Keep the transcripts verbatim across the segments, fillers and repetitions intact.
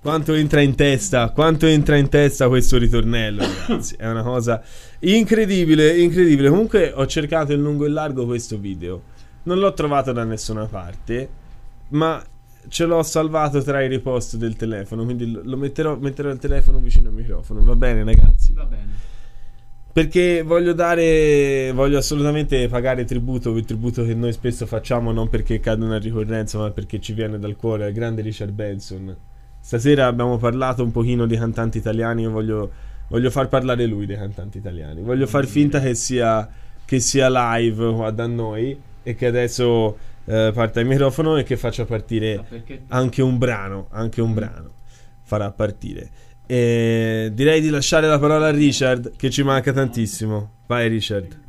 quanto entra in testa, quanto entra in testa questo ritornello, ragazzi. È una cosa incredibile, incredibile. Comunque ho cercato in lungo e largo questo video, non l'ho trovato da nessuna parte, ma ce l'ho salvato tra i ripost del telefono, quindi lo metterò, metterò il telefono vicino al microfono. Va bene, ragazzi? Va bene. Perché voglio dare, voglio assolutamente pagare tributo, il tributo che noi spesso facciamo, non perché cade una ricorrenza, ma perché ci viene dal cuore, al grande Richard Benson. Stasera abbiamo parlato un pochino di cantanti italiani, io voglio, voglio far parlare lui dei cantanti italiani, voglio far finta che sia, che sia live qua da noi e che adesso eh, parta il microfono e che faccia partire anche un brano, anche un brano farà partire. E direi di lasciare la parola a Richard, che ci manca tantissimo. Vai Richard.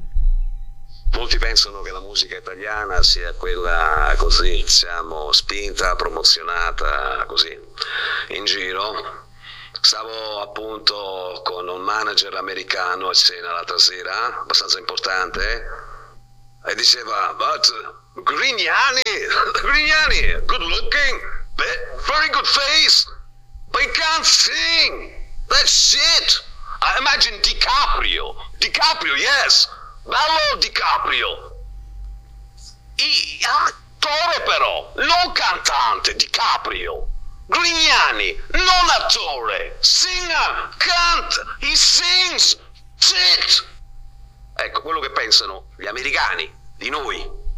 Molti pensano che la musica italiana sia quella così, diciamo, spinta, promozionata così in giro. Stavo appunto con un manager americano a cena l'altra sera, abbastanza importante, e diceva: but Grignani, Grignani, good looking, very good face, but he can't sing. That's shit. I imagine DiCaprio. DiCaprio, yes. Bello DiCaprio. I, attore però, non cantante. DiCaprio. Grignani, non attore. Singer, canta, he sings. Shit. Ecco quello che pensano gli americani di noi.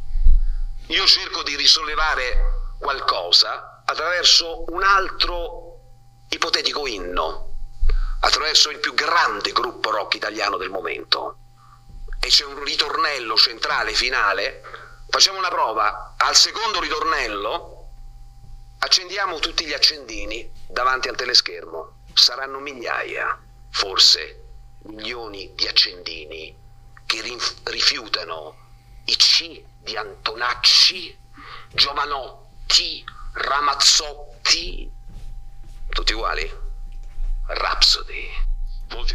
Io cerco di risollevare qualcosa attraverso un altro ipotetico inno, attraverso il più grande gruppo rock italiano del momento, e c'è un ritornello centrale finale. Facciamo una prova. Al secondo ritornello accendiamo tutti gli accendini davanti al teleschermo. Saranno migliaia, forse milioni di accendini che rinf- rifiutano i C di Antonacci, Giovanotti, Ramazzotti, tutti uguali. Rhapsody. Molti